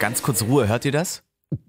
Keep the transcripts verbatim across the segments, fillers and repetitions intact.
ganz kurz Ruhe, hört ihr das?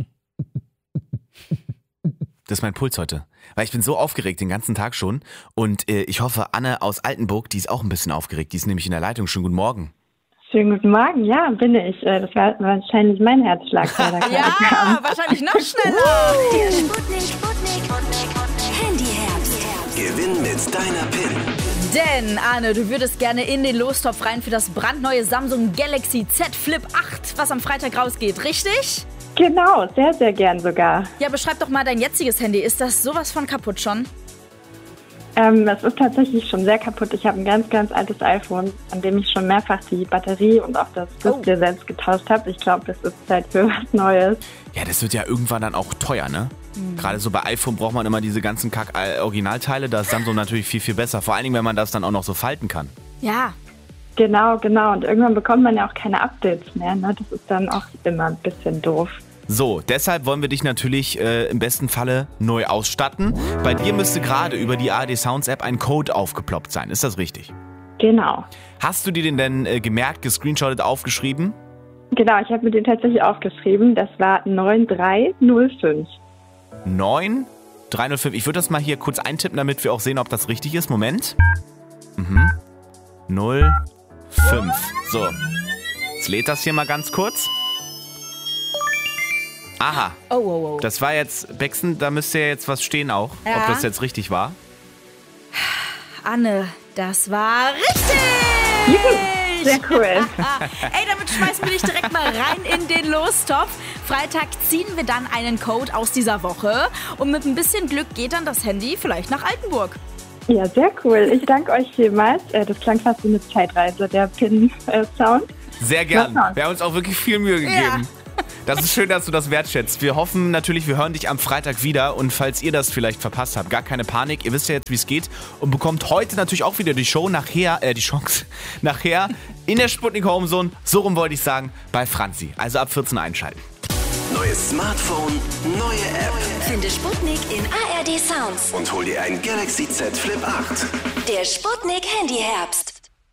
Das ist mein Puls heute. Weil ich bin so aufgeregt den ganzen Tag schon. Und äh, ich hoffe, Anne aus Altenburg, die ist auch ein bisschen aufgeregt. Die ist nämlich in der Leitung. Schönen guten Morgen. Schönen guten Morgen, ja, bin ich. Das war wahrscheinlich mein Herzschlag. Der da ja, kam. wahrscheinlich noch schneller. Der Sputnik, Sputnik, Handyherz. Gewinn mit deiner PIN. Denn, Arne, du würdest gerne in den Lostopf rein für das brandneue Samsung Galaxy Z Flip acht, was am Freitag rausgeht, richtig? Genau, sehr, sehr gern sogar. Ja, beschreib doch mal dein jetziges Handy. Ist das sowas von kaputt schon? Ähm, es ist tatsächlich schon sehr kaputt. Ich habe ein ganz, ganz altes iPhone, an dem ich schon mehrfach die Batterie und auch das Display Oh. selbst getauscht habe. Ich glaube, das ist Zeit für was Neues. Ja, das wird ja irgendwann dann auch teuer, ne? Mhm. Gerade so bei iPhone braucht man immer diese ganzen Kack-Originalteile. Da ist Samsung natürlich viel, viel besser. Vor allen Dingen, wenn man das dann auch noch so falten kann. Ja. Genau, genau. Und irgendwann bekommt man ja auch keine Updates mehr. Ne? Das ist dann auch immer ein bisschen doof. So, deshalb wollen wir dich natürlich äh, im besten Falle neu ausstatten. Bei dir müsste gerade über die A R D Sounds App ein Code aufgeploppt sein. Ist das richtig? Genau. Hast du dir den denn äh, gemerkt, gescreenshottet, aufgeschrieben? Genau, ich habe mir den tatsächlich aufgeschrieben. Das war neun drei null fünf. neun drei null fünf. Ich würde das mal hier kurz eintippen, damit wir auch sehen, ob das richtig ist. Moment. Mhm. null fünf. So. Jetzt lädt das hier mal ganz kurz. Aha. Oh, oh, oh. Das war jetzt, Bexen, da müsste ja jetzt was stehen auch, Ja. ob das jetzt richtig war. Anne, das war richtig! Juhu, sehr cool. Ey, damit schmeißen wir dich direkt mal rein in den Lostopf. Freitag ziehen wir dann einen Code aus dieser Woche und mit ein bisschen Glück geht dann das Handy vielleicht nach Altenburg. Ja, sehr cool. Ich danke euch vielmals. Äh, Das klang fast wie eine Zeitreise, der Pin-Sound. Sehr gern. Mal schauen. Wir haben uns auch wirklich viel Mühe gegeben. Das ist schön, dass du das wertschätzt. Wir hoffen natürlich, wir hören dich am Freitag wieder. Und falls ihr das vielleicht verpasst habt, gar keine Panik. Ihr wisst ja jetzt, wie es geht. Und bekommt heute natürlich auch wieder die Show nachher, äh, die Chance, nachher in der Sputnik Homezone. So rum wollte ich sagen, bei Franzi. Also ab vierzehn einschalten. Neues Smartphone, neue App. Finde Sputnik in A R D Sounds. Und hol dir ein Galaxy Z Flip acht. Der Sputnik Handyherbst.